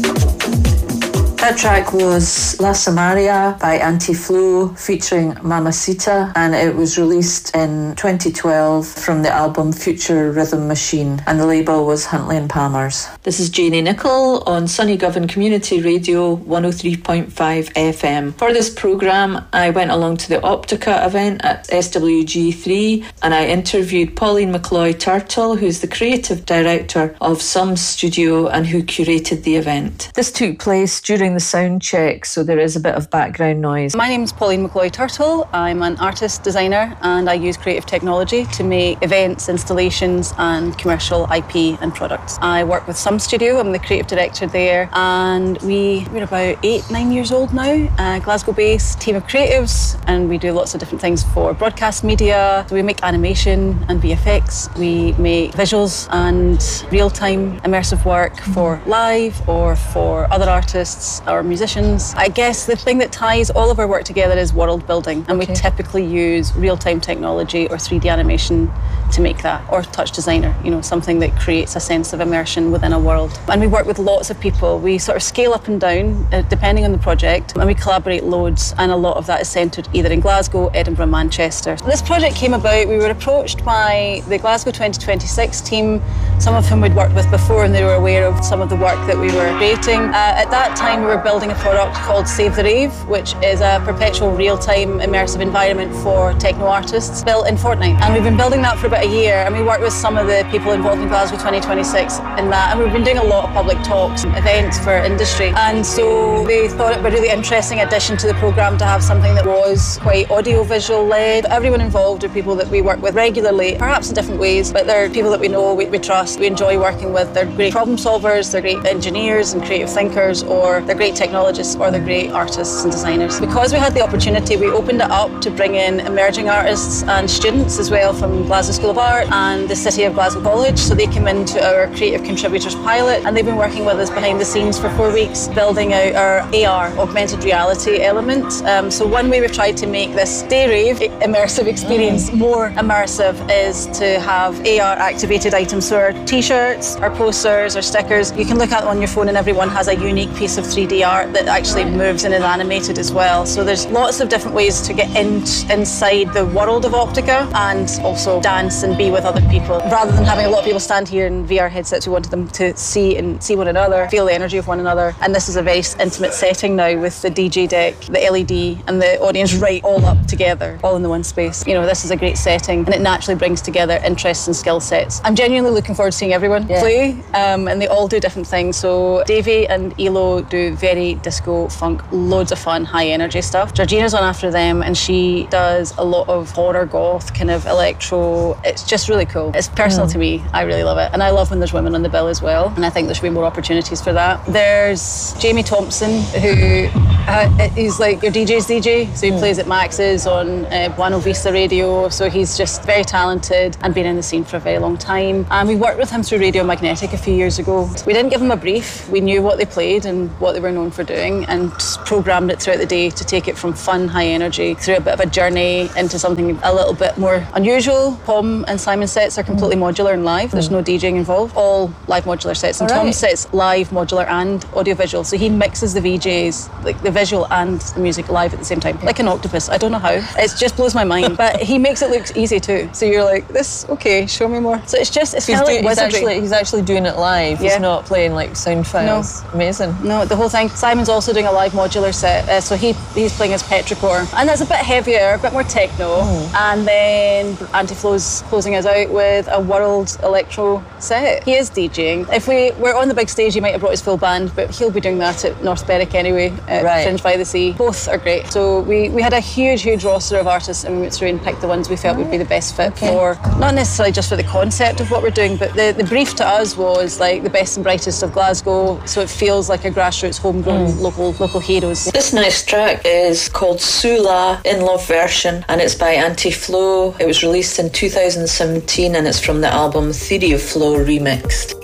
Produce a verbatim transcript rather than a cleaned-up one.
That track was La Samaria by Anti-Flow featuring Mamacita, and it was released in twenty twelve from the album Future Rhythm Machine, and the label was Huntley and Palmer's. This is Janie Nicol on Sunnygovan Community Radio one oh three point five F M. For this programme, I went along to the Optica event at S W G three, and I interviewed Pauline McCloy-Turtle, who's the creative director of Some Studio and who curated the event. This took place during the sound check, so there is a bit of background noise. My name's Pauline McCloy-Turtle. I'm an artist designer and I use creative technology to make events, installations and commercial I P and products. I work with Some Studio. I'm the creative director there, and we, we're about eight, nine years old now, uh, Glasgow-based team of creatives, and we do lots of different things for broadcast media. So we make animation and V F X. We make visuals and real-time immersive work for live or for other artists or musicians. I guess the thing that ties all of our work together is world building, and okay. we typically use real-time technology or three D animation to make that, or touch designer, you know, something that creates a sense of immersion within a world. And we work with lots of people. We sort of scale up and down uh, depending on the project, and we collaborate loads, and a lot of that is centred either in Glasgow, Edinburgh, Manchester. This project came about, we were approached by the Glasgow twenty twenty-six team, some of whom we'd worked with before, and they were aware of some of the work that we were creating. Uh, at that time we were building a product called Save the Rave, which is a perpetual real-time immersive environment for techno artists built in Fortnite. And we've been building that for about a year, and we worked with some of the people involved in Glasgow twenty twenty-six in that, and we've been doing a lot of public talks and events for industry. And so they thought it would be a really interesting addition to the programme to have something that was quite audio-visual led. Everyone involved are people that we work with regularly, perhaps in different ways, but they're people that we know, we, we trust, we enjoy working with. They're great problem solvers, they're great engineers and creative thinkers, or they're great technologists, or they're great artists and designers. Because we had the opportunity, we opened it up to bring in emerging artists and students as well from Glasgow School of Art and the City of Glasgow College. So they came into our Creative Contributors pilot, and they've been working with us behind the scenes for four weeks, building out our A R, augmented reality element. Um, so one way we've tried to make this day rave immersive experience mm. more immersive is to have A R activated items. So our t-shirts, our posters, our stickers, you can look at them on your phone, and everyone has a unique piece of three D art that actually moves and is animated as well. So there's lots of different ways to get in, inside the world of Optica and also dance and be with other people. Rather than having a lot of people stand here in V R headsets, we wanted them to see and see one another, feel the energy of one another. And this is a very intimate setting now with the D J deck, the L E D and the audience right all up together, all in the one space. You know, this is a great setting, and it naturally brings together interests and skill sets. I'm genuinely looking forward to seeing everyone yeah. play, um, and they all do different things. So Davey and Elo do very disco, funk, loads of fun, high energy stuff. Georgina's on after them, and she does a lot of horror goth, kind of electro. It's just really cool. It's personal mm. to me. I really love it. And I love when there's women on the bill as well, and I think there should be more opportunities for that. There's Jamie Thompson, who uh, he's like your D J's D J, so he mm. plays at Max's on uh, Buena Vista Radio, so he's just very talented and been in the scene for a very long time. And we worked with him through Radio Magnetic a few years ago. We didn't give him a brief. We knew what they played and what they were known for doing, and just programmed it throughout the day to take it from fun, high energy through a bit of a journey into something a little bit more unusual. Tom and Simon's sets are completely mm. modular and live. There's mm. no DJing involved. All live modular sets. And Tom's right. sets live, modular and audiovisual. So he mixes the V Js, like the visual and the music live at the same time. Like an octopus. I don't know how. It just blows my mind. But he makes it look easy too. So you're like, this, okay, show me more. So it's just, it's kind of like he's actually, he's actually doing it live. Yeah. He's not playing like sound files. No. Amazing. No, the whole thing. Simon's also doing a live modular set. Uh, so he he's playing as Petrichor. And that's a bit heavier, a bit more techno. Mm. And then Anti-Flow's closing us out with a world electro set. He is DJing. If we were on the big stage, he might have brought his full band, but he'll be doing that at North Berwick anyway, at right. Fringe by the Sea. Both are great. So we, we had a huge, huge roster of artists, and we went through and picked the ones we felt would be the best fit okay. for, not necessarily just for the concept of what we're doing, but the, the brief to us was like the best and brightest of Glasgow, so it feels like a grassroots, homegrown, mm. local local heroes. This next track is called Sula in Love version, and it's by Anti-Flow. It was released in two thousand seventeen, and it's from the album Theory of Flow Remixed.